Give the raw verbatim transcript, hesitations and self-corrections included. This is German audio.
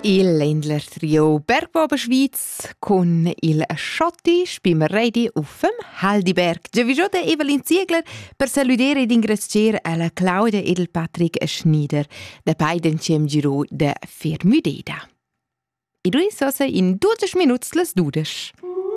Il Ländler Trio Bergwaber Schweiz con il Schotti spimer ready auf dem Haldiberg. Giavisciota Evelyn Ziegler per saludare ed ingrazziare alla Claudia ed il Patrick Schneider da beiden cem giro da Fermudeda. E due sosse in dodici minuti las dudes.